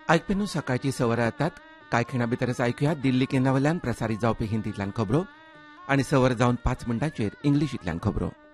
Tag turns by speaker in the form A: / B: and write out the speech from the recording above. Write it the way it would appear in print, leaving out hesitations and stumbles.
A: आयकपेनू सकाळची सवरां जातात कांय खिणा भितरच आयकुया दिल्ली केंद्रा वयल्यान प्रसारीत जावपी हिंदींतल्यान खबरो आनी सवर जावन 5 मिनटांचेर इंग्लिशींतल्यान खबरो.